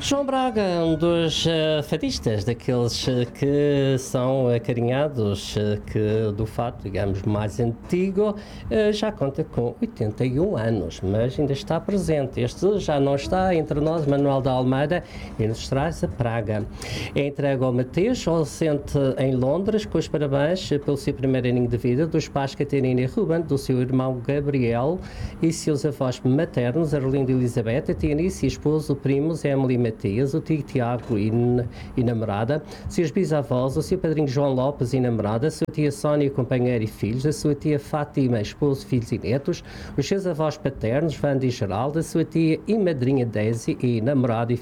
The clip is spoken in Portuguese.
João Braga, um dos fadistas, daqueles que são acarinhados, que do fato, digamos, mais antigo, já conta com 81 anos, mas ainda está presente. Este já não está entre nós, Manuel da Almeida, e nos traz a Praga. É entregue ao Mateus, ausente em Londres, com os parabéns pelo seu primeiro aninho de vida, dos pais Catarina e Ruben, do seu irmão Gabriel e seus avós maternos, Arlindo e Elizabeth, a tia Nice e esposo, primos, Emily e Matias, o tio Tiago e namorada, seus bisavós, o seu padrinho João Lopes e namorada, a sua tia Sónia, companheira e filhos, a sua tia Fátima, esposo, filhos e netos, os seus avós paternos, Wanda e Geraldo, a sua tia e madrinha Daisy e namorado e